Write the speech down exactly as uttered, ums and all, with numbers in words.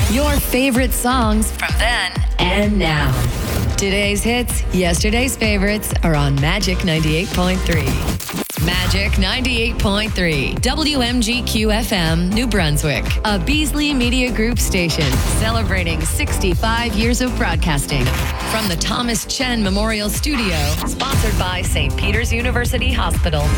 Your favorite songs from then and now. Today's hits, yesterday's favorites are on Magic ninety-eight point three. Magic ninety-eight point three, W M G Q F M, New Brunswick, a Beasley Media Group station celebrating sixty-five years of broadcasting from the Thomas Chen Memorial Studio, sponsored by Saint Peter's University Hospital.